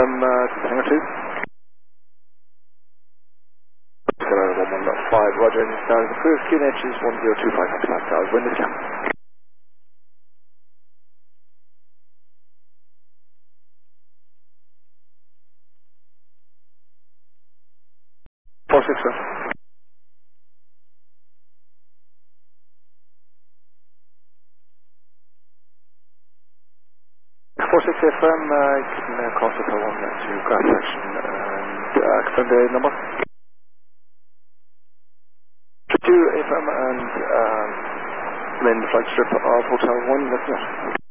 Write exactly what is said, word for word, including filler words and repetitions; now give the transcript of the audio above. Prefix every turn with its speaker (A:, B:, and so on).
A: from uh, Hangar two. Hello, one one five, Roger, engine start. The cruise Q N H is one zero two five five hours, wind is down. four six one. four six F M, uh, you can uh, cross it one to grass section and uh, confirm the number. two F M and um, main flight strip of Hotel one, that's it.